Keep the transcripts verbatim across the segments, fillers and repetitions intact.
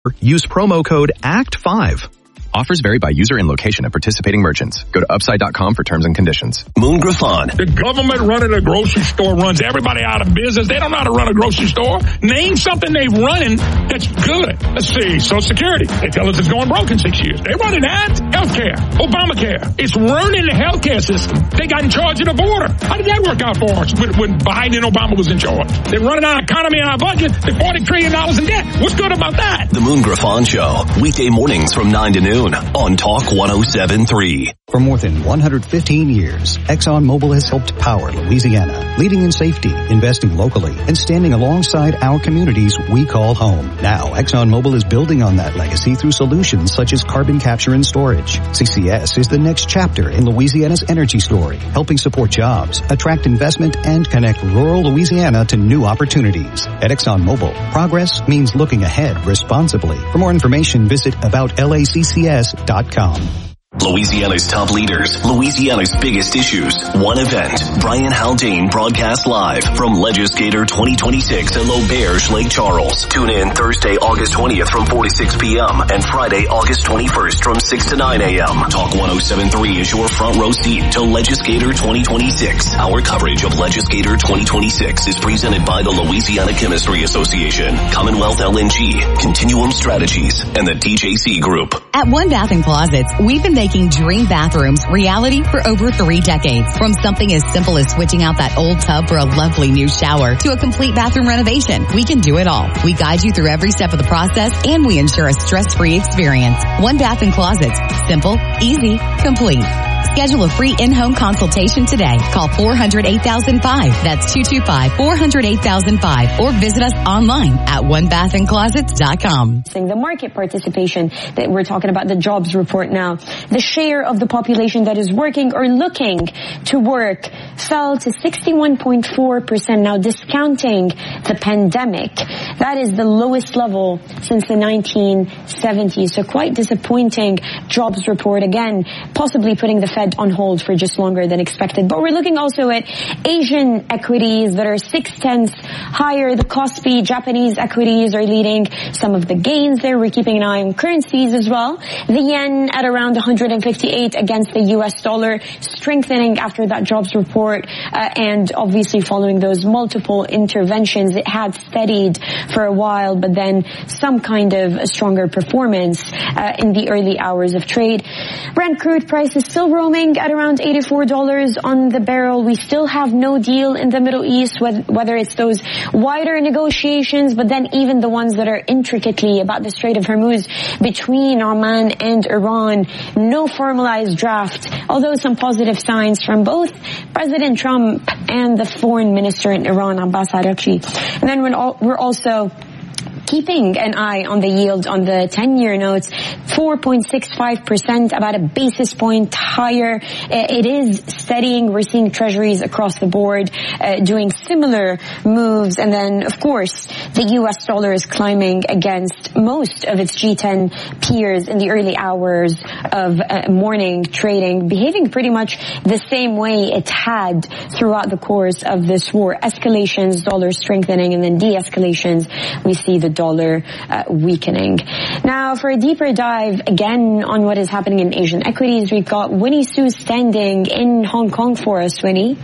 use promo code A C T five. Offers vary by user and location of participating merchants. Go to upside dot com for terms and conditions. Moon Griffon. The government running a grocery store runs everybody out of business. They don't know how to run a grocery store. Name something they've running that's good. Let's see. Social Security. They tell us it's going broke in six years. They running that. Healthcare. Obamacare. It's ruining the healthcare system. They got in charge of the border. How did that work out for us when, when Biden and Obama was in charge? They're running our economy and our budget. They're forty trillion dollars in debt. What's good about that? The Moon Griffon Show. Weekday mornings from nine to noon on Talk one oh seven point three. For more than one hundred fifteen years, ExxonMobil has helped power Louisiana, leading in safety, investing locally, and standing alongside our communities we call home. Now, ExxonMobil is building on that legacy through solutions such as carbon capture and storage. C C S is the next chapter in Louisiana's energy story, helping support jobs, attract investment, and connect rural Louisiana to new opportunities. At ExxonMobil, progress means looking ahead responsibly. For more information, visit about L A C C S dot com. Louisiana's top leaders, Louisiana's biggest issues, one event. Brian Haldane broadcasts live from Legislator twenty twenty-six at L'Auberge, Lake Charles. Tune in Thursday, August twentieth from four to six p.m. and Friday, August twenty-first from six to nine a.m. Talk one oh seven point three is your front row seat to Legislator twenty twenty-six. Our coverage of Legislator twenty twenty-six is presented by the Louisiana Chemistry Association, Commonwealth L N G, Continuum Strategies, and the D J C Group. At One Bath and Closets, we've been making dream bathrooms reality for over three decades. From something as simple as switching out that old tub for a lovely new shower to a complete bathroom renovation, we can do it all. We guide you through every step of the process, and we ensure a stress-free experience. One Bath and Closets. Simple, easy, complete. Schedule a free in-home consultation today. Call four hundred eight thousand five. That's two two five, four hundred eight thousand five. Or visit us online at one bath and closets dot com. The market participation that we're talking about, the jobs report now, the share of the population that is working or looking to work fell to sixty-one point four percent now, discounting the pandemic. That is the lowest level since the nineteen seventies. So quite disappointing jobs report, again, possibly putting the Fed on hold for just longer than expected. But we're looking also at Asian equities that are six-tenths higher. The Kospi Japanese equities are leading some of the gains there. We're keeping an eye on currencies as well. The yen at around one hundred fifty-eight against the U S dollar, strengthening after that jobs report, uh, and obviously following those multiple interventions. It had steadied for a while, but then some kind of a stronger performance uh, in the early hours of trade. Brent crude price is still roaming at around eighty-four dollars on the barrel. We still have no deal in the Middle East, whether it's those wider negotiations, but then even the ones that are intricately about the Strait of Hormuz between Oman and Iran. No formalized draft, although some positive signs from both President Trump and the foreign minister in Iran, Abbas Araghchi. And then we're also keeping an eye on the yield on the ten-year notes, four point six five percent, about a basis point higher. It is steadying. We're seeing treasuries across the board uh, doing similar moves. And then, of course, the U S dollar is climbing against most of its G ten peers in the early hours of uh, morning trading, behaving pretty much the same way it had throughout the course of this war. Escalations, dollar strengthening, and then de-escalations, we see the dollar uh, weakening. Now, for a deeper dive again on what is happening in Asian equities, we've got Winnie Su standing in Hong Kong for us. Winnie.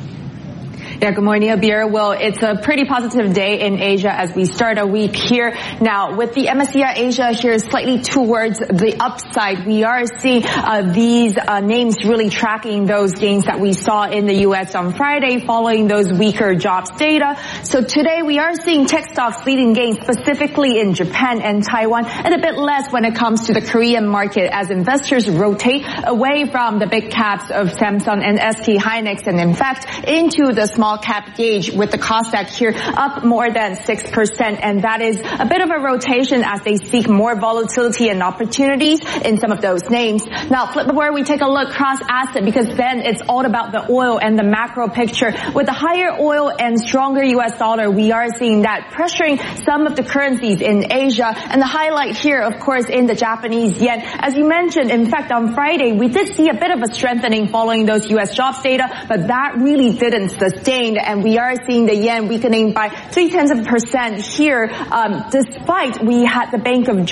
Yeah, good morning, Abir. Well, it's a pretty positive day in Asia as we start a week here. Now, with the M S C I Asia here slightly towards the upside, we are seeing uh, these uh, names really tracking those gains that we saw in the U S on Friday following those weaker jobs data. So today we are seeing tech stocks leading gains specifically in Japan and Taiwan, and a bit less when it comes to the Korean market as investors rotate away from the big caps of Samsung and S K Hynix and in fact into the small small cap gauge with the Kosdaq here up more than six percent. And that is a bit of a rotation as they seek more volatility and opportunities in some of those names. Now, flip where we take a look cross asset, because then it's all about the oil and the macro picture. With the higher oil and stronger U S dollar, we are seeing that pressuring some of the currencies in Asia. And the highlight here, of course, in the Japanese yen. As you mentioned, in fact, on Friday, we did see a bit of a strengthening following those U S jobs data, but that really didn't sustain. And we are seeing the yen weakening by three tenths of a percent here, um, despite we had the Bank of